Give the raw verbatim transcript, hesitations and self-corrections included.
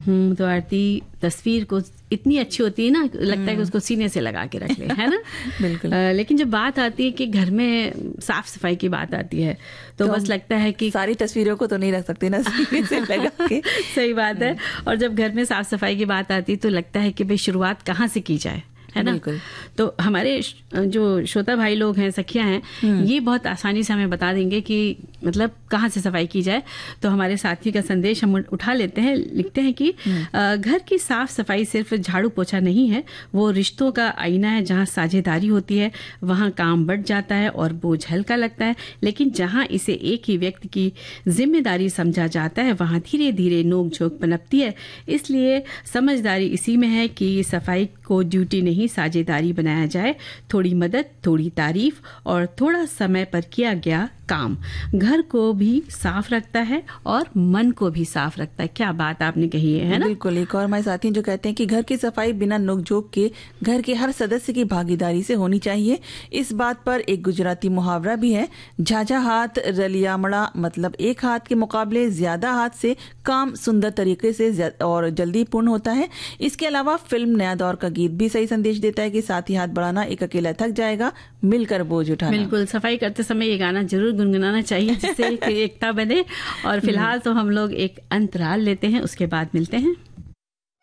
हम्म तो आरती तस्वीर को इतनी अच्छी होती है ना, लगता है कि उसको सीने से लगा के रख ले, है ना। बिल्कुल। आ, लेकिन जब बात आती है कि घर में साफ सफाई की बात आती है तो, तो बस लगता है कि सारी तस्वीरों को तो नहीं रख सकते ना सीने से लगा के। सही बात है। और जब घर में साफ सफाई की बात आती है तो लगता है कि भाई शुरुआत कहाँ से की जाए, है ना। तो हमारे जो श्रोता भाई लोग हैं, सखियां हैं, ये बहुत आसानी से हमें बता देंगे कि मतलब कहाँ से सफाई की जाए। तो हमारे साथी का संदेश हम उठा लेते हैं, लिखते हैं कि घर की साफ सफाई सिर्फ झाड़ू पोछा नहीं है, वो रिश्तों का आईना है। जहाँ साझेदारी होती है वहाँ काम बढ़ जाता है और बोझ हल्का लगता है, लेकिन जहाँ इसे एक ही व्यक्ति की जिम्मेदारी समझा जाता है वहाँ धीरे धीरे नोक झोंक पनपती है। इसलिए समझदारी इसी में है कि सफाई को ड्यूटी नहीं, साझेदारी बनाया जाए। थोड़ी मदद, थोड़ी तारीफ और थोड़ा समय पर किया गया काम घर को भी साफ रखता है और मन को भी साफ रखता है। क्या बात आपने कही है, है ना। बिल्कुल। एक और हमारे साथी जो कहते हैं कि घर की सफाई बिना नोकझोंक के घर के हर सदस्य की भागीदारी से होनी चाहिए। इस बात पर एक गुजराती मुहावरा भी है, झाझा हाथ रलियामड़ा, मतलब एक हाथ के मुकाबले ज्यादा हाथ से काम सुंदर तरीके से और जल्दी पूर्ण होता है। इसके अलावा फिल्म नया दौर का गीत भी सही संदेश देता है कि साथ ही हाथ बढ़ाना, एक अकेला थक जाएगा, मिलकर बोझ उठाना। बिल्कुल, सफाई करते समय ये गाना जरूर गुनगुनाना चाहिए जिससे एकता बने। और फिलहाल तो हम लोग एक अंतराल लेते हैं, उसके बाद मिलते हैं।